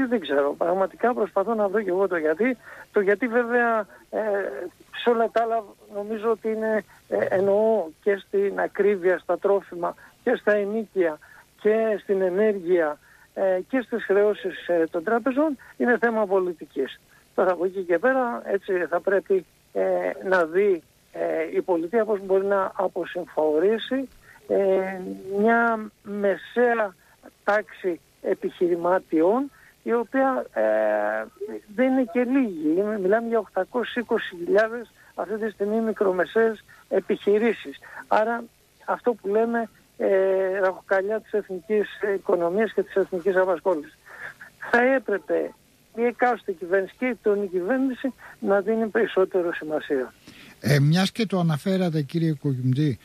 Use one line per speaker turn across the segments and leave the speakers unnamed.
δεν ξέρω. Πραγματικά προσπαθώ να βρω και εγώ το γιατί. Το γιατί βέβαια σε όλα τα άλλα νομίζω ότι είναι, εννοώ και στην ακρίβεια στα τρόφιμα και στα ενοίκια και στην ενέργεια και στις χρεώσεις των τράπεζων, είναι θέμα πολιτικής. Τώρα από εκεί και πέρα έτσι θα πρέπει να δει η πολιτεία πώς μπορεί να αποσυμφορήσει μια μεσαία τάξη επιχειρηματιών, η οποία δεν είναι και λίγη. Μιλάμε για 820.000 αυτή τη στιγμή μικρομεσαίες επιχειρήσεις. Άρα αυτό που λέμε ραχοκαλιά της εθνικής οικονομίας και της εθνικής απασχόλησης. Θα έπρεπε η εκάστοτε κυβέρνηση και η τωρινή κυβέρνηση να δίνει περισσότερο σημασία.
Μιας και το αναφέρατε, κύριε Κογιουμτζή,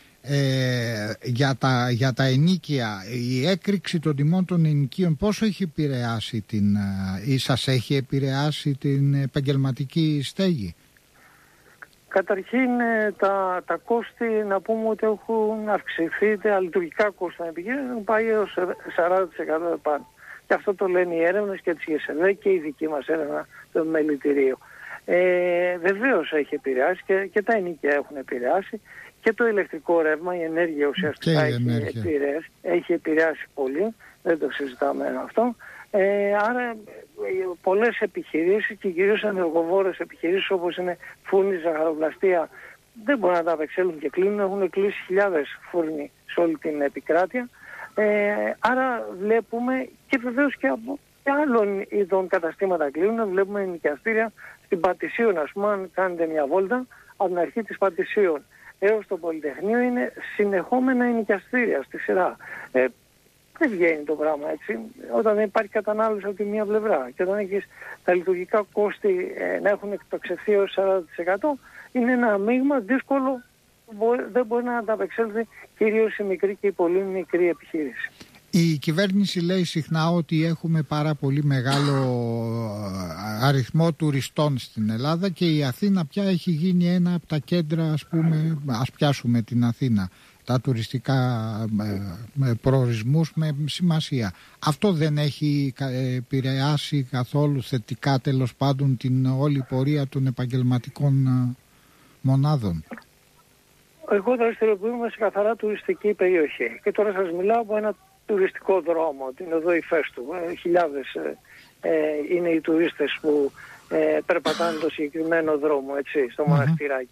για τα ενοίκια, η έκρηξη των τιμών των ενοικίων πόσο έχει επηρεάσει ή σας έχει επηρεάσει την επαγγελματική στέγη?
Καταρχήν τα κόστη να πούμε ότι έχουν αυξηθεί, τα λειτουργικά κόστη των επιχειρήσεων έχουν πάει έως 40% επάνω. Και αυτό το λένε οι έρευνες και της ΓΕΣΕΔΕ και η δική μας έρευνα το μελητηρίο. Βεβαίως έχει επηρεάσει και τα ενοίκια έχουν επηρεάσει και το ηλεκτρικό ρεύμα, η ενέργεια ουσιαστικά έχει επηρεάσει πολύ, δεν το συζητάμε αυτό. Άρα πολλές επιχειρήσεις και κυρίως ενεργοβόρες επιχειρήσεις όπως είναι φούρνη, ζαχαροπλαστεία δεν μπορούν να τα απεξέλθουν και κλείνουν, έχουν κλείσει χιλιάδες φούρνοι σε όλη την επικράτεια. Άρα βλέπουμε και βεβαίως και από άλλων ειδών καταστήματα κλείνουν, βλέπουμε νοικιαστήρια στην Πατησίων, ας πούμε, αν κάνετε μια βόλτα από την αρχή της Πατησίων έως το Πολυτεχνείο είναι συνεχόμενα νοικιαστήρια στη σειρά. Δεν βγαίνει το πράγμα έτσι, όταν δεν υπάρχει κατανάλωση από τη μία πλευρά και όταν έχεις τα λειτουργικά κόστη να έχουν εκτοξευθεί έως 40%, είναι ένα μείγμα δύσκολο, δεν μπορεί να ανταπεξέλθει κυρίως η μικρή και η πολύ μικρή επιχείρηση.
Η κυβέρνηση λέει συχνά ότι έχουμε πάρα πολύ μεγάλο αριθμό τουριστών στην Ελλάδα και η Αθήνα πια έχει γίνει ένα από τα κέντρα, ας πούμε, ας πιάσουμε την Αθήνα, τα τουριστικά προορισμούς με σημασία. Αυτό δεν έχει επηρεάσει καθόλου θετικά, τέλος πάντων, την όλη πορεία των επαγγελματικών μονάδων?
Εγώ δραστηριοποιούμαι σε καθαρά τουριστική περιοχή και τώρα σας μιλάω από ένα τουριστικό δρόμο, την οδό Ηφαίστου. Χιλιάδες είναι οι τουρίστες που περπατάνε το συγκεκριμένο δρόμο, έτσι, στο μοναστηράκι.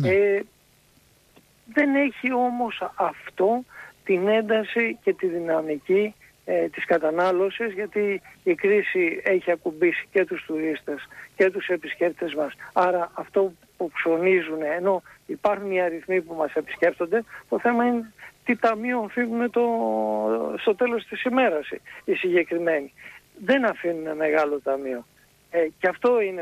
Δεν έχει όμως αυτό την ένταση και τη δυναμική της κατανάλωσης, γιατί η κρίση έχει ακουμπήσει και τους τουρίστες και τους επισκέπτες μας. Άρα αυτό που ψωνίζουν, ενώ υπάρχουν οι αριθμοί που μας επισκέπτονται, το θέμα είναι τι ταμείο φύγουν στο τέλος της ημέρας οι συγκεκριμένοι. Δεν αφήνουν μεγάλο ταμείο. Και αυτό είναι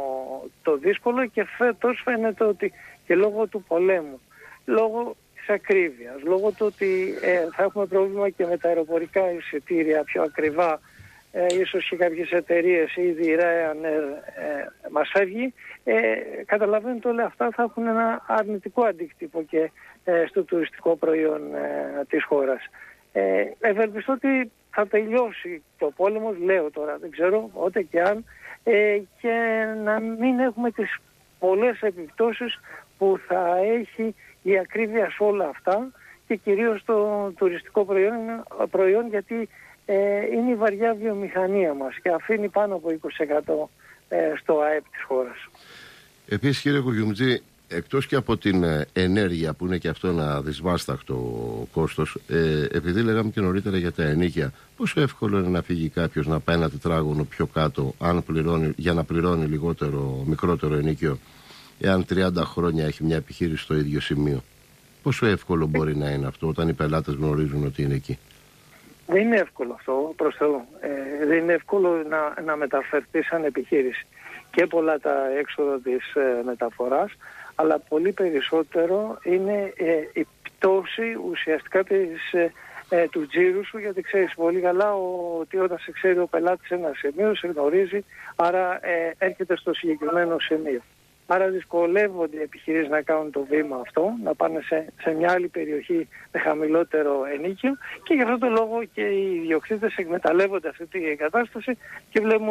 το δύσκολο και φέτος φαίνεται ότι και λόγω του πολέμου, λόγω της ακρίβειας, λόγω του ότι θα έχουμε πρόβλημα και με τα αεροπορικά εισιτήρια πιο ακριβά, ίσως και κάποιες εταιρείες, ήδη η Ryanair μας φεύγει, καταλαβαίνετε όλα αυτά θα έχουν ένα αρνητικό αντίκτυπο και στο τουριστικό προϊόν της χώρας. Ευελπιστώ ότι θα τελειώσει το πόλεμος, λέω τώρα, δεν ξέρω ούτε και αν, και να μην έχουμε τις πολλές επιπτώσεις που θα έχει η ακρίβεια σε όλα αυτά και κυρίως το τουριστικό προϊόν γιατί είναι η βαριά βιομηχανία μας και αφήνει πάνω από 20% στο ΑΕΠ της χώρας.
Επίσης, κύριε Κογιουμτζή, εκτός και από την ενέργεια που είναι και αυτό ένα δυσβάσταχτο κόστος, επειδή λέγαμε και νωρίτερα για τα ενοίκια, πόσο εύκολο είναι να φύγει κάποιος να πάει ένα τετράγωνο πιο κάτω για να πληρώνει μικρότερο ενοίκιο, εάν 30 χρόνια έχει μια επιχείρηση στο ίδιο σημείο? Πόσο εύκολο μπορεί να είναι αυτό όταν οι πελάτες γνωρίζουν ότι είναι εκεί?
Δεν είναι εύκολο αυτό, προς Θεού. Δεν είναι εύκολο να μεταφερθεί σαν επιχείρηση. Και πολλά τα έξοδα της μεταφοράς, αλλά πολύ περισσότερο είναι η πτώση ουσιαστικά του τζίρου σου, γιατί ξέρεις πολύ καλά ότι όταν σε ξέρει ο πελάτης ένα σημείο, σε γνωρίζει, άρα έρχεται στο συγκεκριμένο σημείο. Άρα δυσκολεύονται οι επιχειρήσεις να κάνουν το βήμα αυτό, να πάνε σε μια άλλη περιοχή με χαμηλότερο ενοίκιο και γι' αυτό το λόγο και οι ιδιοκτήτες εκμεταλλεύονται αυτή την κατάσταση και βλέπουμε